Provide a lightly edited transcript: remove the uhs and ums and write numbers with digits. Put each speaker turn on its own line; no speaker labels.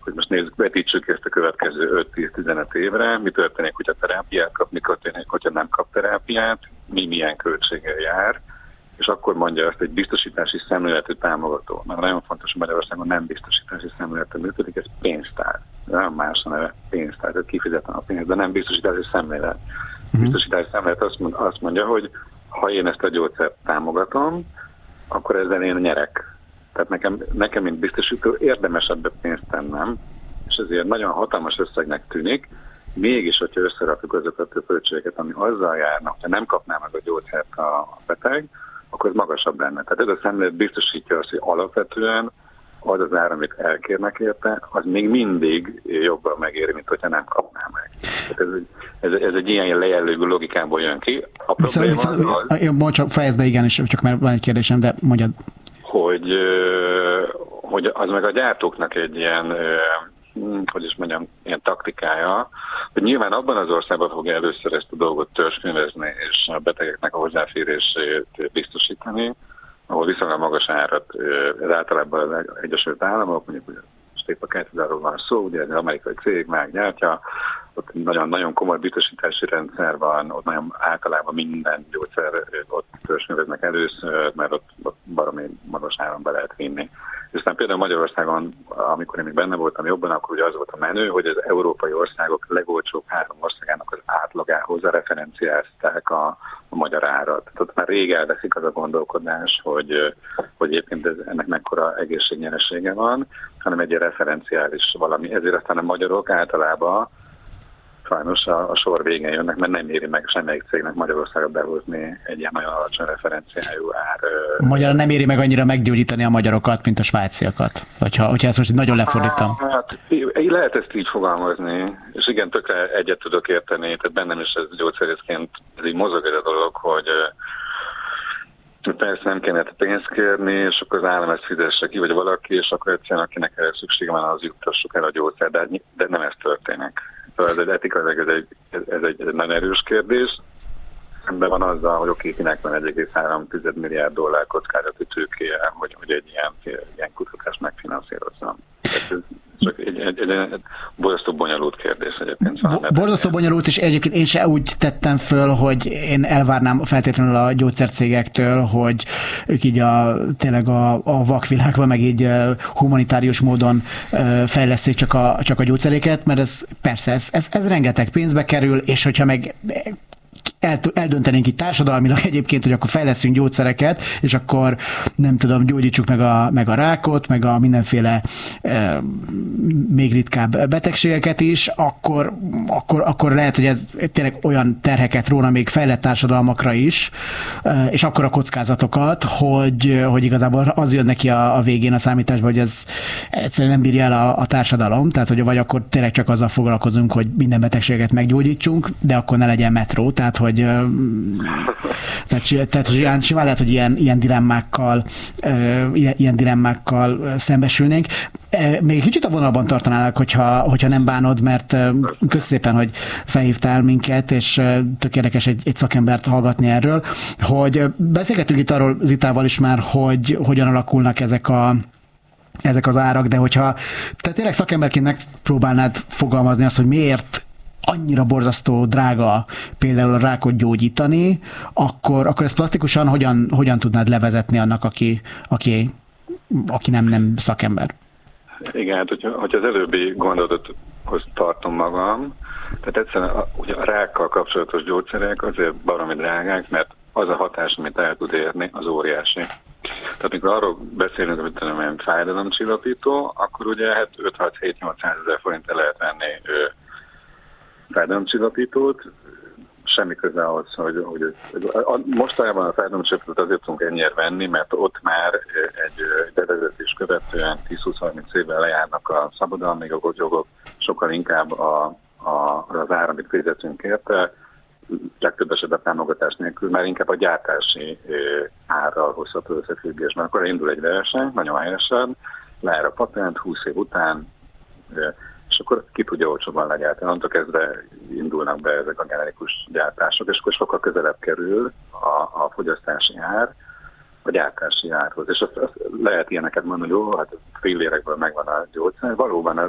hogy most nézzük, vetítsük ezt a következő 5-10-15 évre, mi történik, hogyha terápiát kap, mi történik, hogyha nem kap terápiát, milyen költséggel jár, és akkor mondja azt egy biztosítási szemléletű támogató. Mert nagyon fontos, hogy Magyarországon nem biztosítási szemléletű működik, ez pénztár. Nem más a neve, pénztár, tehát kifizetem a pénzt, de nem biztosítási szemlélet. Biztosítási szemlélet azt mondja, hogy ha én ezt a gyógyszert támogatom, akkor ezzel én nyerek. Tehát nekem mint biztosító érdemesebb pénzt tennem, és ezért nagyon hatalmas összegnek tűnik, mégis, hogyha összerakjuk azokat a költségeket, ami azzal járna, ha nem kapná meg a gyógyszert a beteg, akkor ez magasabb lenne. Tehát ez a szemlélet biztosítja azt, hogy alapvetően az az ár, amit elkérnek érte, az még mindig jobban megéri, mint hogyha nem kapná meg. Ez egy ilyen lejellegű logikából jön ki. A
probléma csak fejezd be, igen, és csak mert van egy kérdésem, de mondjad.
Hogy az meg a gyártóknak egy ilyen, ilyen taktikája, hogy nyilván abban az országban fogja először ezt a dolgot törzskönyvezni, és a betegeknek a hozzáférését biztosítani, ahol viszonylag magas árat, ez általában az Egyesült Államok, mondjuk épp a 2000-ről van szó, ugye az amerikai cég már gyártja, ott nagyon komoly biztosítási rendszer van, ott nagyon általában minden gyógyszer ott törzskönyveznek először, mert ott baromi magas áron be lehet vinni. És aztán például Magyarországon, amikor én még benne voltam jobban, akkor ugye az volt a menő, hogy az európai országok legolcsóbb 3 országának az átlagához referenciázták a magyar árat. Tehát ott már rég elveszik az a gondolkodás, hogy egyébként ennek mekkora egészségnyeresége van, hanem egy referenciális valami. Ezért aztán a magyarok általában sajnos a sor végén jönnek, mert nem éri meg semmelyik cégnek Magyarországra behozni egy ilyen nagyon alacsony referenciájú ár.
Magyarul nem éri meg annyira meggyógyítani a magyarokat, mint a svájciakat. Hogyha ezt most nagyon lefordítom.
Hát lehet ezt így fogalmazni, és igen, tökre egyet tudok érteni, tehát bennem is ez gyógyszerészként ez így mozog ez a dolog, hogy persze nem kéne pénzt kérni, és akkor az állam ezt fizesse ki, vagy valaki, és akkor egyszerűen akinek erre szüksége van, az juttassuk el a gyógyszer, de nem ez történik. Szóval ez egy etikailag ez egy nagyon erős kérdés. Szemben van azzal, hogy oké, kinek van 1,3 milliárd dollár kockázati tőkéje, hogy egy ilyen kutatást megfinanszírozzam. Csak egy borzasztó bonyolult kérdés egyébként.
Borzasztó bonyolult, és egyébként én se úgy tettem föl, hogy én elvárnám feltétlenül a gyógyszercégektől, hogy ők így tényleg a vakvilágban, meg így humanitárius módon fejleszték csak a gyógyszeréket, mert ez persze, ez rengeteg pénzbe kerül, és hogyha meg eldöntenénk itt társadalmilag egyébként, hogy akkor fejleszünk gyógyszereket, és akkor nem tudom, gyógyítsuk meg a rákot, meg a mindenféle még ritkább betegségeket is, akkor lehet, hogy ez tényleg olyan terheket róna még fejlett társadalmakra is, és akkor a kockázatokat, hogy igazából az jön neki a végén a számításba, hogy ez egyszerűen nem bírja el a társadalom, tehát hogy vagy akkor tényleg csak azzal foglalkozunk, hogy minden betegséget meggyógyítsunk, de akkor ne legyen metró, tehát simán lehet, hogy ilyen dilemmákkal szembesülnénk. Még egy kicsit a vonalban tartanálak, hogyha nem bánod, mert kösz szépen, hogy felhívtál minket, és tök érdekes egy szakembert hallgatni erről, hogy beszélgettünk itt arról Zitával is már, hogy hogyan alakulnak ezek az árak, de hogyha te tényleg szakemberként megpróbálnád fogalmazni azt, hogy miért annyira borzasztó drága például a rákot gyógyítani, akkor ezt plastikusan hogyan tudnád levezetni annak, aki nem szakember?
Igen, hát hogyha az előbbi gondolathoz tartom magam, tehát egyszerűen ugye a rákkal kapcsolatos gyógyszerek azért baromi drágák, mert az a hatás, amit el tud érni, az óriási. Tehát mikor arról beszélünk, hogy tudom, fájdalomcsillapító, akkor ugye 5-6-7-800 ezer forinttal lehet venni fájdalomcsillapítót, semmi köze ahhoz, hogy mostanában a fájdalomcsillapítót azért tudunk ennyire venni, mert ott már egy bevezetés követően 10-20-30 évvel lejárnak a szabadalmi jogok, sokkal inkább az ár, amit fizetünk érte, legtöbb esetben támogatás nélkül, már inkább a gyártási árral hozható összefüggés, mert akkor indul egy verseny, nagyon helyesen, lejár a patent 20 év után, és akkor ki tudja olcsóban legyártani. Onnantól kezdve indulnak be ezek a generikus gyártások, és akkor sokkal közelebb kerül a fogyasztási ár a gyártási árhoz. És azt lehet ilyeneket mondani, hogy jó, hát fillérekből megvan a gyógyszer. Valóban